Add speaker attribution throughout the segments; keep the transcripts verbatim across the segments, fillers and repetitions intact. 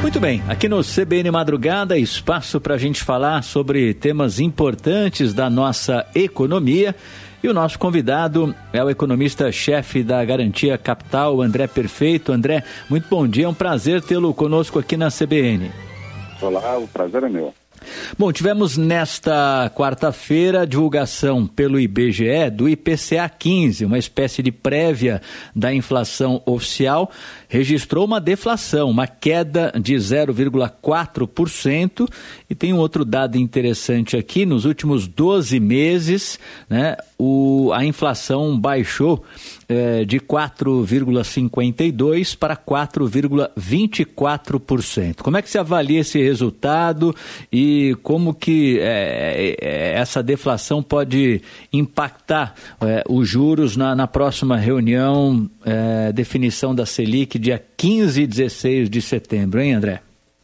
Speaker 1: Muito bem, aqui no C B N Madrugada, espaço para a gente falar sobre temas importantes da nossa economia. E o nosso convidado é o economista-chefe da Garantia Capital, André Perfeito. André, muito bom dia, é um prazer tê-lo conosco aqui na C B N.
Speaker 2: Olá, o prazer é meu.
Speaker 1: Bom, tivemos nesta quarta-feira a divulgação pelo I B G E do I P C A quinze, uma espécie de prévia da inflação oficial, registrou uma deflação, uma queda de zero vírgula quatro por cento. E tem um outro dado interessante aqui, nos últimos doze meses, né, o, a inflação baixou é, de quatro vírgula cinquenta e dois por cento para quatro vírgula vinte e quatro por cento. Como é que se avalia esse resultado e como que é, é, essa deflação pode impactar é, os juros na, na próxima reunião, é, definição da Selic, dia quinze e dezesseis de setembro, hein, André?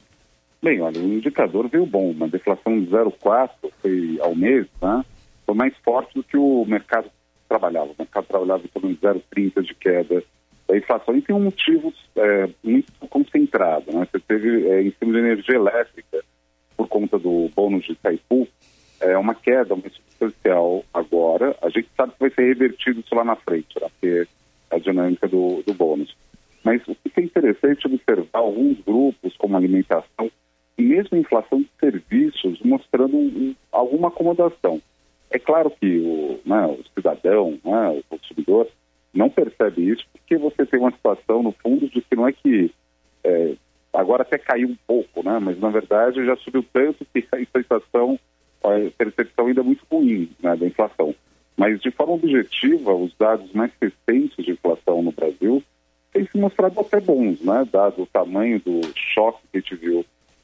Speaker 2: Bem, olha, o indicador veio bom, uma deflação de zero vírgula quatro foi ao mês, né? Foi mais forte do que o mercado trabalhava. O mercado trabalhava em torno de zero vírgula trinta de queda da inflação e tem um motivo é, muito concentrado, né? Você teve, é, em cima de energia elétrica, por conta do bônus de Itaipu, é uma queda muito substancial agora. A gente sabe que vai ser revertido isso lá na frente, né? Porque é a dinâmica do, do bônus. Mas o que é interessante é observar alguns grupos, como alimentação, e mesmo a inflação de serviços, mostrando um, alguma acomodação. É claro que o, né, o cidadão, né, o consumidor, não percebe isso, porque você tem uma situação, no fundo, de que não é que é, agora até caiu um pouco, né, mas na verdade já subiu tanto que a inflação, a percepção ainda é muito ruim, né, da inflação. Mas de forma objetiva, os dados mais recentes de inflação no Brasil têm se mostrado até bons, né, dado o tamanho do choque que a gente viu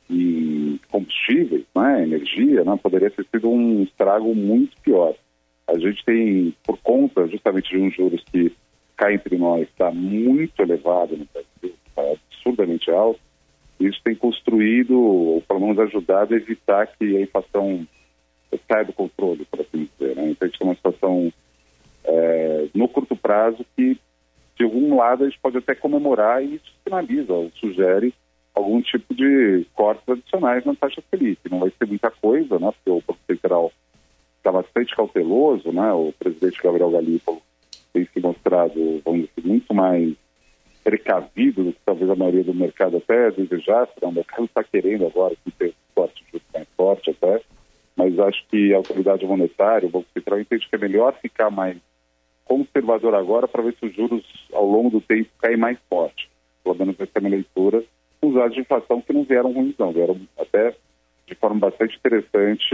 Speaker 2: em combustíveis, né, energia, né, poderia ter sido um estrago muito pior. A gente tem, por conta justamente de uns juros que cá entre nós está muito elevado no Brasil, está absurdamente alto, isso tem construído, ou pelo menos ajudado a evitar que a inflação saia do controle, por assim dizer, né? Então a gente tem uma situação é, no curto prazo que, de algum lado, a gente pode até comemorar e isso sinaliza, ou sugere algum tipo de cortes adicionais na taxa Selic. Não vai ser muita coisa, né? Porque o Banco Central está bastante cauteloso, né? O presidente Gabriel Galípolo tem se mostrado, vamos dizer, muito mais precavido do que talvez a maioria do mercado até desejasse. Né? O mercado está querendo agora que tenha um corte de juros mais forte até, mas acho que a autoridade monetária, o Banco Central, entende que é melhor ficar mais conservador agora para ver se os juros ao longo do tempo caem mais forte. Pelo menos essa é a minha leitura. Os dados de inflação que não vieram ruins, não, vieram até de forma bastante interessante,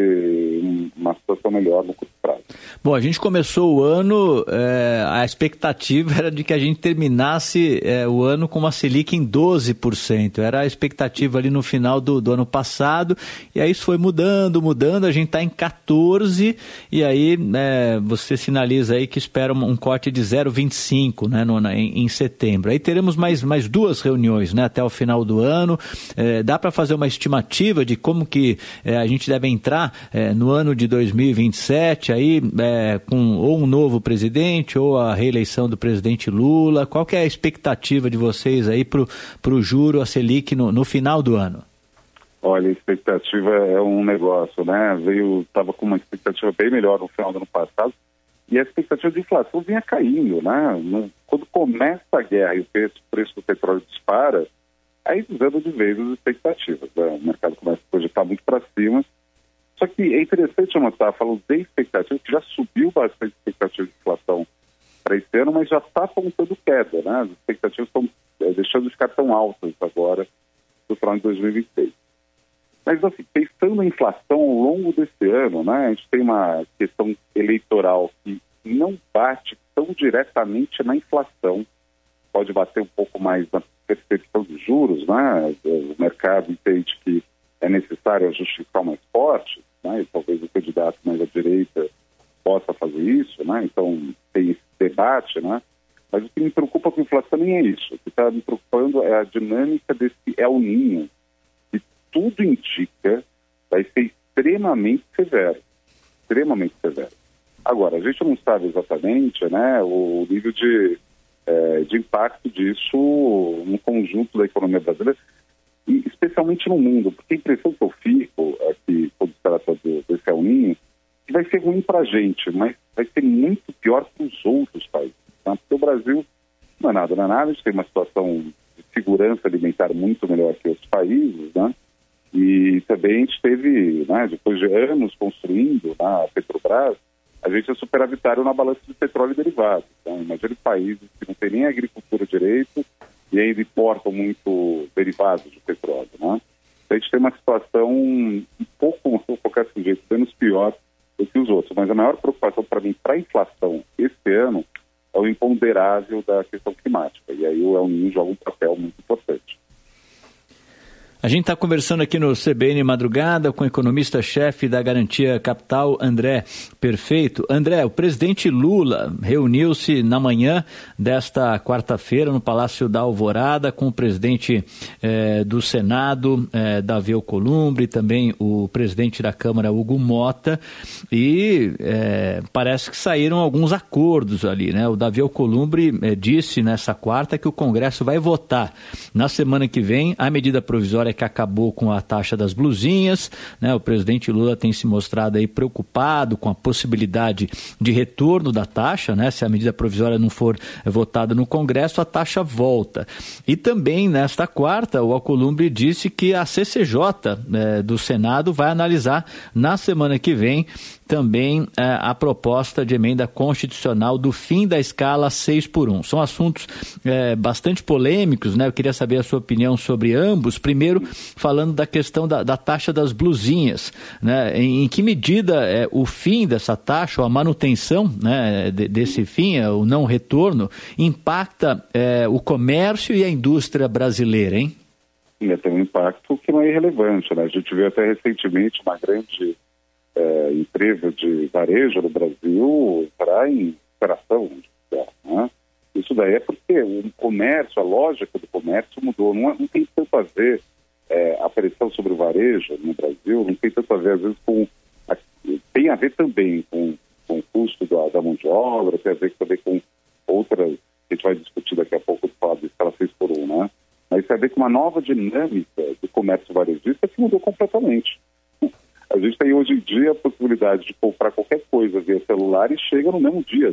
Speaker 2: uma situação melhor no curto prazo.
Speaker 1: Bom, a gente começou o ano, é, a expectativa era de que a gente terminasse é, o ano com uma Selic em doze por cento. Era a expectativa ali no final do, do ano passado, e aí isso foi mudando, mudando, a gente está em quatorze, e aí é, você sinaliza aí que espera um, um corte de zero vírgula vinte e cinco, né, no, em, em setembro. Aí teremos mais, mais duas reuniões, né, até o final do ano. É, dá para fazer uma estimativa de como que é, a gente deve entrar é, no ano de dois mil e vinte e sete, aí, é, com ou um novo presidente ou a reeleição do presidente Lula? Qual que é a expectativa de vocês aí para o juro, a Selic, no, no final do ano?
Speaker 2: Olha, a expectativa é um negócio, né? Veio, estava com uma expectativa bem melhor no final do ano passado, e a expectativa de inflação vinha caindo, né? No, quando começa a guerra e o preço, o preço do petróleo dispara, aí desanda de vez as expectativas, né? O mercado começa a projetar muito para cima. Só que é interessante eu estar falando de expectativa, que já subiu bastante a expectativa de inflação para esse ano, mas já está apontando queda, né? As expectativas estão é, deixando de ficar tão altas agora no final de dois mil e vinte e seis. Mas, assim, pensando em inflação ao longo desse ano, né? A gente tem uma questão eleitoral que não bate tão diretamente na inflação, pode bater um pouco mais na percepção de juros, né? O mercado entende que é necessário ajuste fiscal mais forte, né? E talvez o candidato mais à direita possa fazer isso, né? Então tem esse debate, né? Mas o que me preocupa com a inflação nem é isso. O que está me preocupando é a dinâmica desse El Niño, que tudo indica vai ser extremamente severo, extremamente severo. Agora, a gente não sabe exatamente, né, o nível de É, de impacto disso no conjunto da economia brasileira, e especialmente no mundo, porque a impressão que eu fico aqui, quando se trata do, desse El Niño, que vai ser ruim para a gente, mas vai ser muito pior para os outros países. Tá? Porque o Brasil não é nada, não é nada, a gente tem uma situação de segurança alimentar muito melhor que outros países, né? E também a gente teve, né, depois de anos construindo na né, Petrobras, a gente é superavitário na balança de petróleo e derivados. Então, imagina países que não têm nem agricultura direito e ainda importam muito derivados de petróleo, né? Então, a gente tem uma situação um pouco, vou colocar desse jeito, menos pior do que os outros. Mas a maior preocupação para mim, para a inflação esse ano, é o imponderável da questão climática. E aí o El Niño joga um papel muito importante.
Speaker 1: A gente está conversando aqui no C B N Madrugada com o economista-chefe da Garantia Capital, André Perfeito. André, o presidente Lula reuniu-se na manhã desta quarta-feira no Palácio da Alvorada com o presidente eh, do Senado, eh, Davi Alcolumbre, e também o presidente da Câmara, Hugo Mota, e eh, parece que saíram alguns acordos ali, né? O Davi Alcolumbre eh, disse nessa quarta que o Congresso vai votar na semana que vem a medida provisória que acabou com a taxa das blusinhas, né? O presidente Lula tem se mostrado aí preocupado com a possibilidade de retorno da taxa, né? Se a medida provisória não for votada no Congresso, a taxa volta. E também nesta quarta, o Alcolumbre disse que a C C J eh, do Senado vai analisar na semana que vem também eh, a proposta de emenda constitucional do fim da escala seis por um. São assuntos eh, bastante polêmicos, né? Eu queria saber a sua opinião sobre ambos. Primeiro, falando da questão da, da taxa das blusinhas, né? Em, em que medida eh, o fim dessa taxa, ou a manutenção, né, de, desse fim, o não retorno, impacta eh, o comércio e a indústria brasileira, hein?
Speaker 2: E tem um impacto que não é irrelevante, né? A gente viu até recentemente uma grande É, empresa de varejo no Brasil entrar em operação, né? Isso daí é porque o comércio, a lógica do comércio mudou. Não, não tem tanto a ver é, a pressão sobre o varejo no Brasil, não tem tanto a ver, às vezes, com... A, tem a ver também com, com o custo da, da mão de obra, tem a ver também com outras, que a gente vai discutir daqui a pouco, falar de escala seis por um, né? Mas tem a ver com uma nova dinâmica do comércio varejista que mudou completamente. A gente tem hoje em dia a possibilidade de comprar qualquer coisa via celular e chega no mesmo dia.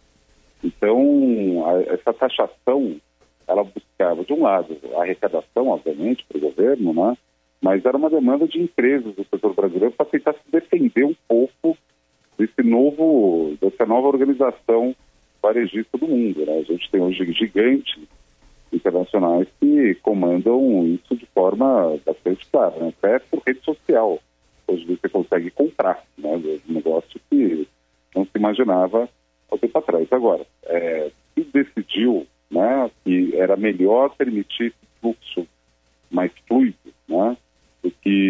Speaker 2: Então, a, essa taxação, ela buscava, de um lado, a arrecadação, obviamente, para o governo, né? Mas era uma demanda de empresas do setor brasileiro para tentar se defender um pouco desse novo, dessa nova organização varejista do mundo, né? A gente tem hoje gigantes internacionais que comandam isso de forma bastante clara, né? Até por rede social. Hoje você consegue comprar, né? Um negócio que não se imaginava há tempo atrás. Agora, é, se decidiu, né, que era melhor permitir esse fluxo mais fluido, né, do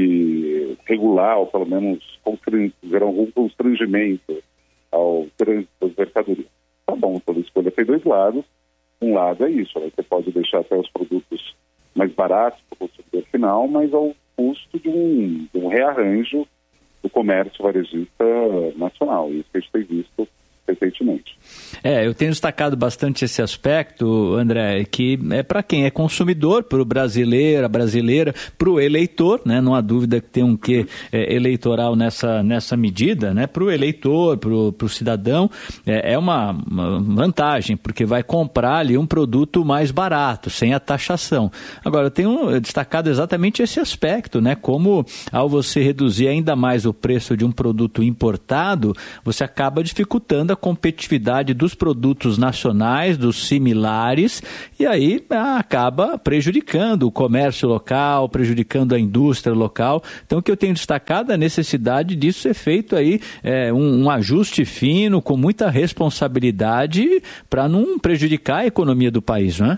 Speaker 2: que regular, ou pelo menos gerar algum constrangimento ao trânsito das mercadorias. Tá bom, toda escolha tem dois lados. Um lado é isso, né? Você pode deixar até os produtos mais baratos para o consumidor final, mas ao custo de um, de um rearranjo do comércio varejista nacional. Isso que a gente tem visto recentemente.
Speaker 1: É, eu tenho destacado bastante esse aspecto, André, que é para quem é consumidor, para o brasileiro, a brasileira, para o eleitor, né? Não há dúvida que tem um quê é, eleitoral nessa, nessa medida, né? Para o eleitor, para o cidadão, é, é uma, uma vantagem, porque vai comprar ali um produto mais barato, sem a taxação. Agora, eu tenho destacado exatamente esse aspecto, né? Como ao você reduzir ainda mais o preço de um produto importado, você acaba dificultando a competitividade dos produtos nacionais, dos similares, e aí acaba prejudicando o comércio local, prejudicando a indústria local. Então, o que eu tenho destacado é a necessidade disso ser feito aí, é, um, um ajuste fino, com muita responsabilidade, para não prejudicar a economia do país, não é?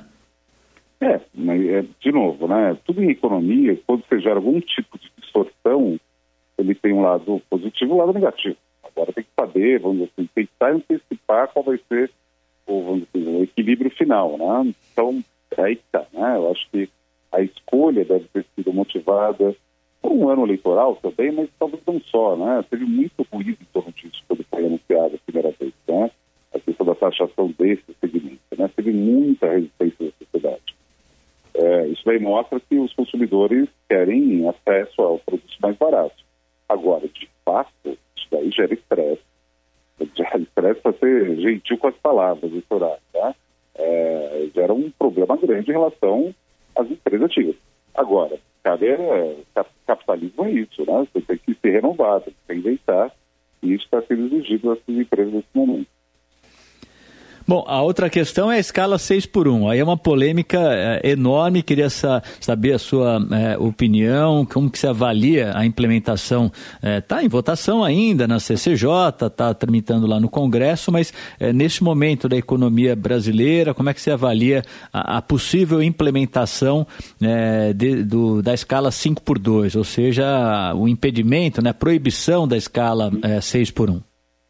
Speaker 2: É, mas, de novo, né? Tudo em economia, quando você gera algum tipo de distorção, ele tem um lado positivo e um lado negativo. Agora tem que saber, vamos dizer assim, tentar antecipar qual vai ser o, vamos dizer, o equilíbrio final, né? Então, é aí que está, né? Eu acho que a escolha deve ter sido motivada por um ano eleitoral também, mas talvez não só, né? Teve muito ruído em torno disso quando foi anunciado a primeira vez, né? A questão da taxação desse segmento, né? Teve muita resistência da sociedade. É, isso daí mostra que os consumidores querem acesso ao produto mais barato. Agora, de fato, isso daí gera estresse. Gera estresse para ser gentil com as palavras, doutorado, tá? É, gera um problema grande em relação às empresas antigas. Agora, cabe, é, capitalismo é isso, né? Você tem que ser renovado, tem que inventar, e isso está sendo exigido dessas empresas nesse momento.
Speaker 1: Bom, a outra questão é a escala seis por um. Aí é uma polêmica é, enorme. Queria sa- saber a sua é, opinião, como que se avalia a implementação. Está é, em votação ainda na C C J, está tramitando lá no Congresso, mas é, neste momento da economia brasileira, como é que se avalia a, a possível implementação é, de, do, da escala cinco por dois, ou seja, o impedimento, né, a proibição da escala é, seis por um?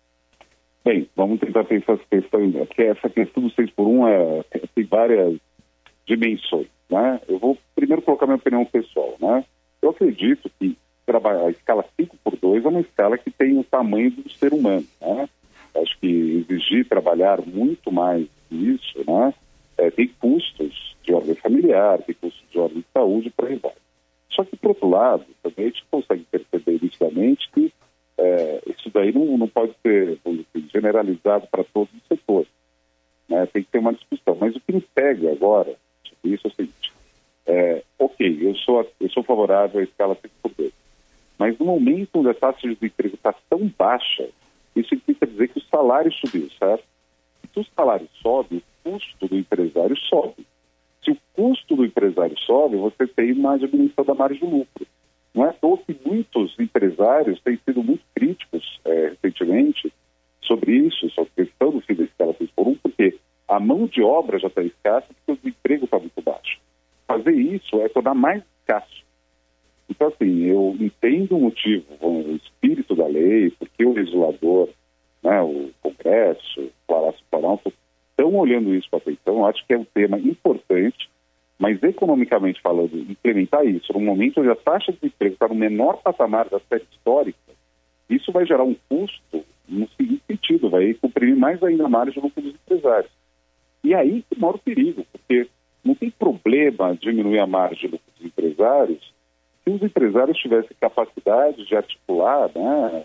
Speaker 2: Bem, vamos tentar pensar essa questão, porque essa questão do seis por um é, tem várias dimensões, né? Eu vou primeiro colocar minha opinião pessoal, né? Eu acredito que a escala cinco por dois é uma escala que tem o tamanho do ser humano, né? Acho que exigir trabalhar muito mais isso, né? É, tem custos de ordem familiar, tem custos de ordem de saúde, por aí vai. Só que, por outro lado, também a gente consegue perceber nitidamente que É, isso daí não, não pode ser assim, generalizado para todos os setores, né? Tem que ter uma discussão. Mas o que me pega agora, isso é o seguinte, é, ok, eu sou, eu sou favorável à escala cinco por dois, mas no momento onde a taxa de desemprego está tão baixa, isso significa dizer que o salário subiu, certo? E se o salário sobe, o custo do empresário sobe. Se o custo do empresário sobe, você tem uma diminuição da margem de lucro. Não é à toa que muitos empresários têm sido muito críticos é, recentemente sobre isso, sobre a questão do fim da escala seis por um, porque a mão de obra já está escassa porque o desemprego está muito baixo. Fazer isso é tornar mais escasso. Então, assim, eu entendo o motivo, o espírito da lei, porque o legislador, né, o Congresso, o Palácio do Planalto, estão olhando isso com atenção. Eu acho que é um tema importante. Mas, economicamente falando, implementar isso no momento onde a taxa de desemprego está no menor patamar da série histórica, isso vai gerar um custo no seguinte sentido, vai comprimir mais ainda a margem de lucro dos empresários. E aí que mora o perigo, porque não tem problema diminuir a margem de lucro dos empresários se os empresários tivessem capacidade de articular, né,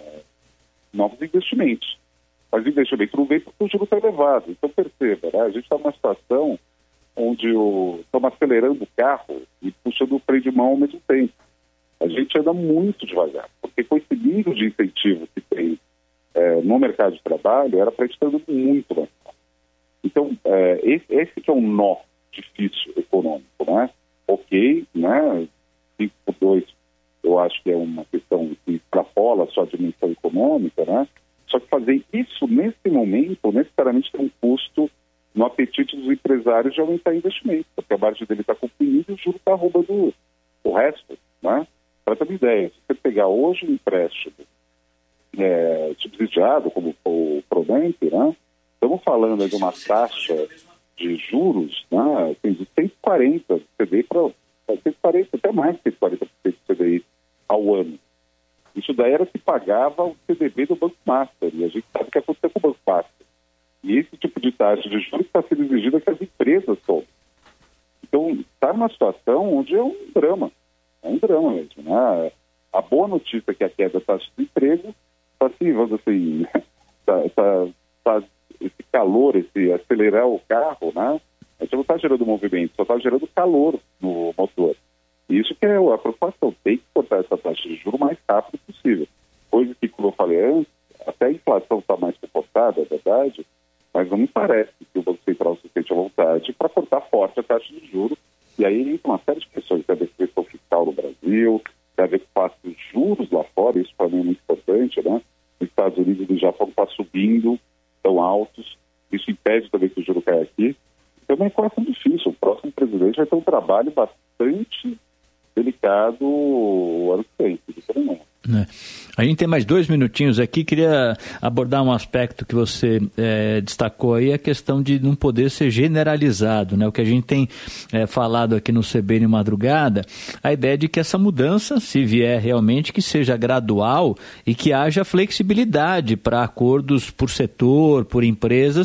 Speaker 2: novos investimentos. Mas o investimento não vem porque o juro está elevado. Então, perceba, né, a gente está numa situação onde estamos acelerando o carro e puxando o freio de mão ao mesmo tempo. A gente anda muito devagar, porque com esse nível de incentivo que tem é, no mercado de trabalho, era para estar andando muito mais rápido. Então, é, esse, esse que é um nó difícil econômico, né? Ok, né? cinco por dois, eu acho que é uma questão que extrapola só a dimensão econômica, né? Só que fazer isso nesse momento, necessariamente tem um custo no apetite dos empresários de aumentar investimento, porque a margem dele está comprimida e o juro está roubando o resto, né? Para ter uma ideia, se você pegar hoje um empréstimo é, subsidiado, como o Pronamp, né? Estamos falando de uma taxa de juros, né? Tem de cento e quarenta por cento do C D I para cento e quarenta, até mais de cento e quarenta por cento do C D I ao ano. Isso daí era que pagava o C D B do Banco Master, e a gente sabe o que aconteceu com o Banco Master. E esse tipo de taxa de juros está sendo exigida que as empresas tomem. Então, está numa situação onde é um drama. É um drama mesmo, né? A boa notícia é que a queda da taxa de emprego está assim, vamos assim, tá, tá, tá, esse calor, esse acelerar o carro, né? A gente não está gerando movimento, só está gerando calor no motor. E isso que é a preocupação, tem que cortar essa taxa de juros o mais rápido possível. Coisa que, como eu falei antes, até a inflação está mais comportada, é verdade, mas não me parece que o Banco Central se sente à vontade para cortar forte a taxa de juros. E aí tem uma série de questões, tem a ver com a questão fiscal no Brasil, tem a ver com os juros lá fora, isso para mim é muito importante, né? Os Estados Unidos e o Japão estão subindo, tão altos, isso impede também que o juro caia aqui. Então é uma equação difícil, o próximo presidente vai ter um trabalho bastante delicado o ano que vem,
Speaker 1: É. A gente tem mais dois minutinhos aqui, queria abordar um aspecto que você é, destacou aí, a questão de não poder ser generalizado, né? O que a gente tem é, falado aqui no C B N Madrugada, a ideia de que essa mudança, se vier realmente, que seja gradual e que haja flexibilidade para acordos por setor, por empresas,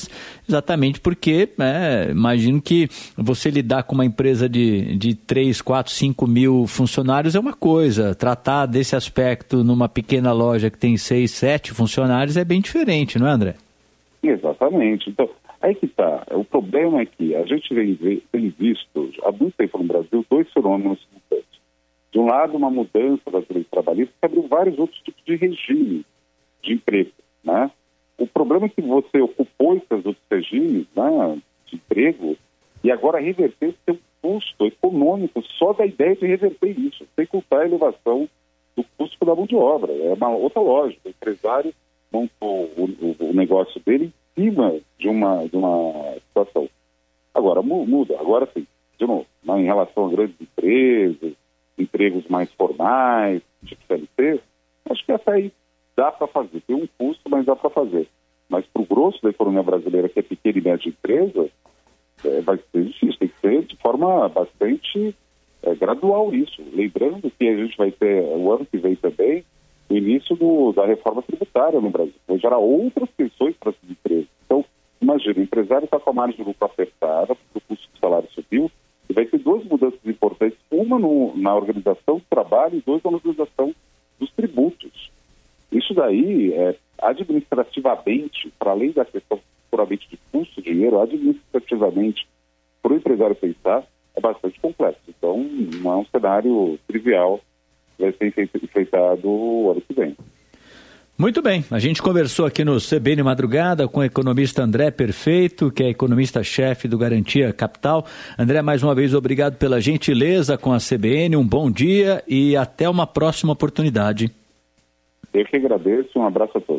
Speaker 1: exatamente porque, é, imagino que você lidar com uma empresa de, de três, quatro, cinco mil funcionários é uma coisa, tratar desse aspecto numa pequena loja que tem seis, sete funcionários é bem diferente, não é, André?
Speaker 2: Exatamente. Então, aí que está. O problema é que a gente vem, tem visto há muito tempo no Brasil dois fenômenos simultâneos. De um lado, uma mudança das leis trabalhistas que abriu vários outros tipos de regime de emprego, né? O problema é que você ocupou esses outros regimes, né, de emprego e agora reverter tem um custo econômico só da ideia de reverter isso, sem contar a elevação do custo da mão de obra. É uma outra lógica. O empresário montou o, o, o negócio dele em cima de uma, de uma situação. Agora, muda. Agora sim, de novo, né, em relação a grandes empresas, empregos mais formais, tipo C L T, acho que essa aí dá para fazer. Tem um custo, mas dá para fazer. Mas para o grosso da economia brasileira, que é pequena e média empresa, é, vai ser difícil. Tem que ser de forma bastante é, gradual isso. Lembrando que a gente vai ter, o ano que vem também, o início do, da reforma tributária no Brasil. Vai gerar outras questões para essas empresas. Então, imagina, o empresário está com a margem de lucro apertada, porque o custo do salário subiu, e vai ter duas mudanças importantes. Uma no, na organização do trabalho e duas na organização dos tributos. Isso daí, é, administrativamente, para além da questão puramente de custo de dinheiro, administrativamente, para o empresário pensar, é bastante complexo. Então, não é um cenário trivial que vai ser enfrentado o ano que vem.
Speaker 1: Muito bem, a gente conversou aqui no C B N Madrugada com o economista André Perfeito, que é economista-chefe do Garantia Capital. André, mais uma vez, obrigado pela gentileza com a C B N, um bom dia e até uma próxima oportunidade.
Speaker 2: Eu que agradeço, um abraço a todos.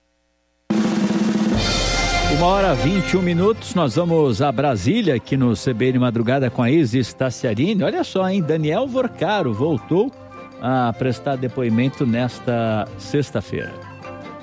Speaker 1: Uma hora e vinte e um minutos, nós vamos a Brasília, aqui no C B N Madrugada com a Isis Tassiarini. Olha só, hein, Daniel Vorcaro voltou a prestar depoimento nesta sexta-feira.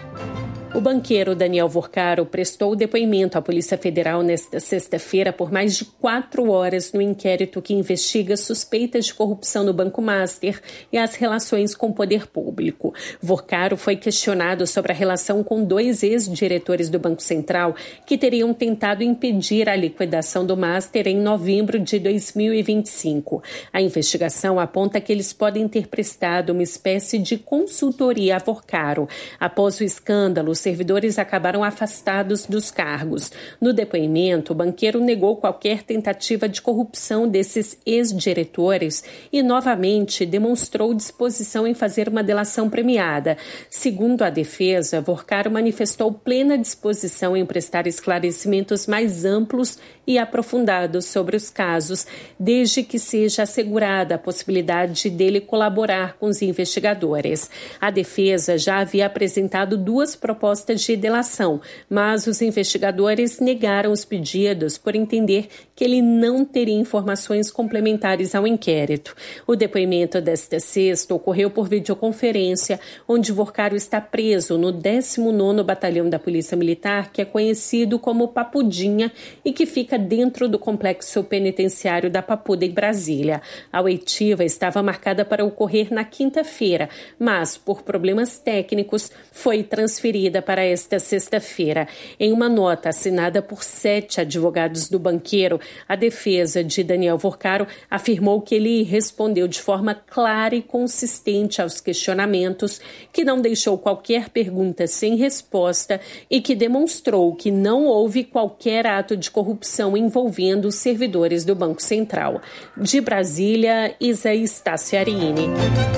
Speaker 3: O banqueiro Daniel Vorcaro prestou depoimento à Polícia Federal nesta sexta-feira por mais de quatro horas no inquérito que investiga suspeitas de corrupção no Banco Master e as relações com o poder público. Vorcaro foi questionado sobre a relação com dois ex-diretores do Banco Central que teriam tentado impedir a liquidação do Master em novembro de dois mil e vinte e cinco. A investigação aponta que eles podem ter prestado uma espécie de consultoria a Vorcaro. Após o escândalo, os servidores acabaram afastados dos cargos. No depoimento, o banqueiro negou qualquer tentativa de corrupção desses ex-diretores e, novamente, demonstrou disposição em fazer uma delação premiada. Segundo a defesa, Vorcaro manifestou plena disposição em prestar esclarecimentos mais amplos e aprofundados sobre os casos, desde que seja assegurada a possibilidade dele colaborar com os investigadores. A defesa já havia apresentado duas propostas de delação, mas os investigadores negaram os pedidos por entender que ele não teria informações complementares ao inquérito. O depoimento desta sexta ocorreu por videoconferência, onde Vorcaro está preso no décimo nono Batalhão da Polícia Militar, que é conhecido como Papudinha e que fica dentro do complexo penitenciário da Papuda, em Brasília. A oitiva estava marcada para ocorrer na quinta-feira, mas, por problemas técnicos, foi transferida para esta sexta-feira. Em uma nota assinada por sete advogados do banqueiro, a defesa de Daniel Vorcaro afirmou que ele respondeu de forma clara e consistente aos questionamentos, que não deixou qualquer pergunta sem resposta e que demonstrou que não houve qualquer ato de corrupção envolvendo os servidores do Banco Central. De Brasília, Isaías Tassiarini.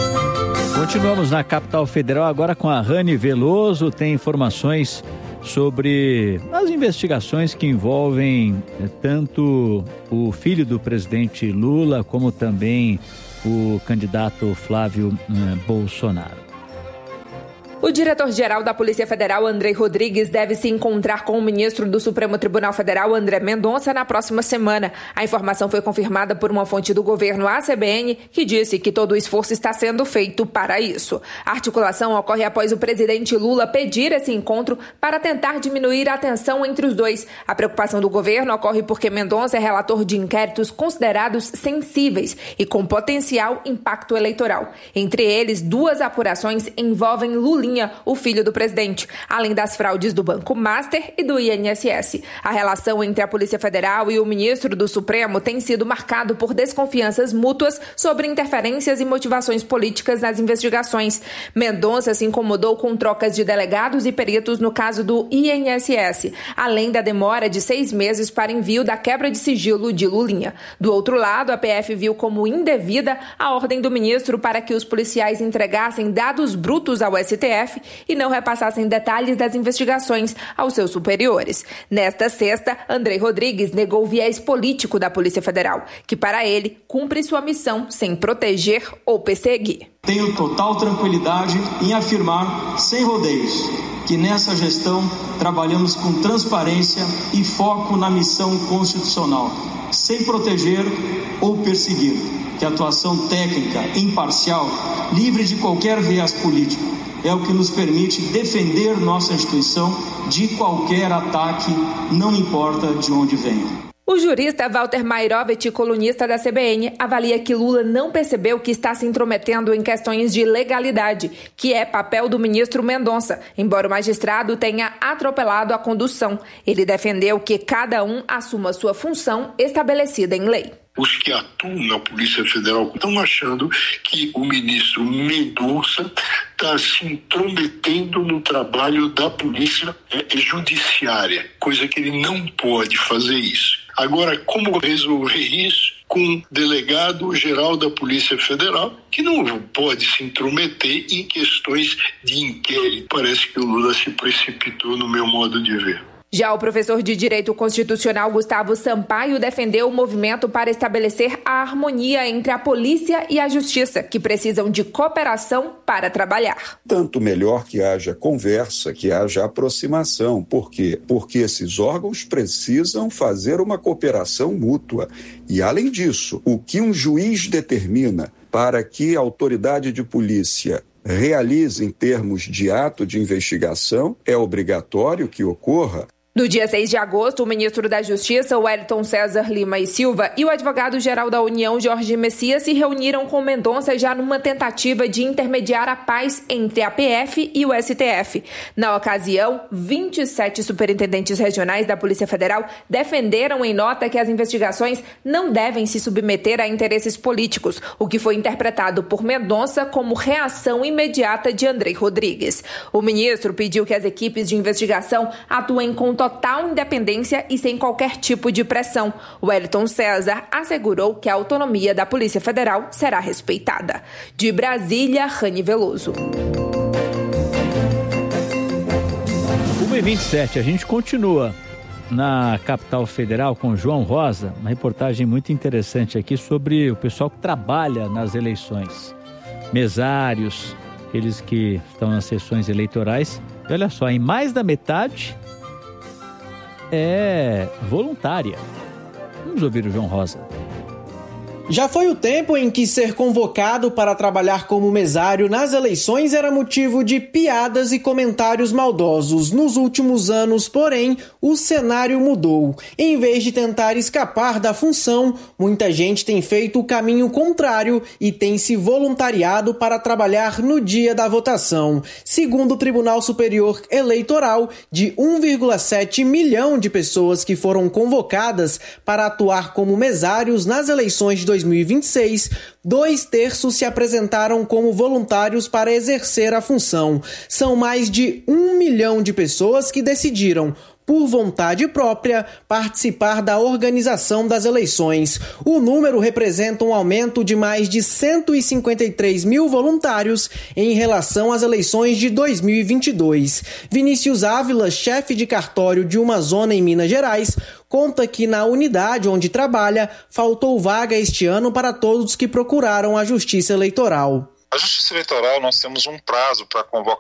Speaker 1: Continuamos na capital federal agora com a Rani Veloso, tem informações sobre as investigações que envolvem eh, tanto o filho do presidente Lula como também o candidato Flávio eh, Bolsonaro.
Speaker 4: O diretor-geral da Polícia Federal, Andrei Rodrigues, deve se encontrar com o ministro do Supremo Tribunal Federal, André Mendonça, na próxima semana. A informação foi confirmada por uma fonte do governo à C B N, que disse que todo o esforço está sendo feito para isso. A articulação ocorre após o presidente Lula pedir esse encontro para tentar diminuir a tensão entre os dois. A preocupação do governo ocorre porque Mendonça é relator de inquéritos considerados sensíveis e com potencial impacto eleitoral. Entre eles, duas apurações envolvem Lula Lulinha, o filho do presidente, além das fraudes do Banco Master e do I N S S. A relação entre a Polícia Federal e o ministro do Supremo tem sido marcado por desconfianças mútuas sobre interferências e motivações políticas nas investigações. Mendonça se incomodou com trocas de delegados e peritos no caso do I N S S, além da demora de seis meses para envio da quebra de sigilo de Lulinha. Do outro lado, a P F viu como indevida a ordem do ministro para que os policiais entregassem dados brutos ao S T F e não repassassem detalhes das investigações aos seus superiores. Nesta sexta, Andrei Rodrigues negou o viés político da Polícia Federal, que para ele cumpre sua missão sem proteger ou perseguir.
Speaker 5: Tenho total tranquilidade em afirmar, sem rodeios, que nessa gestão trabalhamos com transparência e foco na missão constitucional, sem proteger ou perseguir, que a atuação técnica, imparcial, livre de qualquer viés político, é o que nos permite defender nossa instituição de qualquer ataque, não importa de onde venha.
Speaker 4: O jurista Walter Mairovitch, colunista da C B N, avalia que Lula não percebeu que está se intrometendo em questões de legalidade, que é papel do ministro Mendonça, embora o magistrado tenha atropelado a condução. Ele defendeu que cada um assuma sua função estabelecida em lei.
Speaker 6: Os que atuam na Polícia Federal estão achando que o ministro Mendonça está se intrometendo no trabalho da Polícia Judiciária, coisa que ele não pode fazer isso. Agora, como resolver isso com o delegado-geral da Polícia Federal, que não pode se intrometer em questões de inquérito? Parece que o Lula se precipitou no meu modo de ver.
Speaker 4: Já o professor de Direito Constitucional Gustavo Sampaio defendeu o movimento para estabelecer a harmonia entre a polícia e a justiça, que precisam de cooperação para trabalhar.
Speaker 7: Tanto melhor que haja conversa, que haja aproximação. Por quê? Porque esses órgãos precisam fazer uma cooperação mútua. E, além disso, o que um juiz determina para que a autoridade de polícia realize em termos de ato de investigação, é obrigatório que ocorra.
Speaker 4: No dia seis de agosto, o ministro da Justiça, Wellington César Lima e Silva, e o advogado-geral da União, Jorge Messias, se reuniram com Mendonça já numa tentativa de intermediar a paz entre a P F e o S T F. Na ocasião, vinte e sete superintendentes regionais da Polícia Federal defenderam em nota que as investigações não devem se submeter a interesses políticos, o que foi interpretado por Mendonça como reação imediata de Andrei Rodrigues. O ministro pediu que as equipes de investigação atuem com total independência e sem qualquer tipo de pressão. Wellington César assegurou que a autonomia da Polícia Federal será respeitada. De Brasília, Rani Veloso.
Speaker 1: uma e vinte e sete, a gente continua na capital federal com João Rosa, uma reportagem muito interessante aqui sobre o pessoal que trabalha nas eleições. Mesários, aqueles que estão nas sessões eleitorais. E olha só, em mais da metade é voluntária. Vamos ouvir o João Rosa.
Speaker 8: Já foi o tempo em que ser convocado para trabalhar como mesário nas eleições era motivo de piadas e comentários maldosos. Nos últimos anos, porém, o cenário mudou. Em vez de tentar escapar da função, muita gente tem feito o caminho contrário e tem se voluntariado para trabalhar no dia da votação. Segundo o Tribunal Superior Eleitoral, de um vírgula sete milhão de pessoas que foram convocadas para atuar como mesários nas eleições de dois mil e vinte e seis, dois terços se apresentaram como voluntários para exercer a função. São mais de um milhão de pessoas que decidiram, por vontade própria, participar da organização das eleições. O número representa um aumento de mais de cento e cinquenta e três mil voluntários em relação às eleições de dois mil e vinte e dois. Vinícius Ávila, chefe de cartório de uma zona em Minas Gerais, conta que na unidade onde trabalha faltou vaga este ano para todos que procuraram a Justiça Eleitoral.
Speaker 9: A Justiça Eleitoral, nós temos um prazo para convocar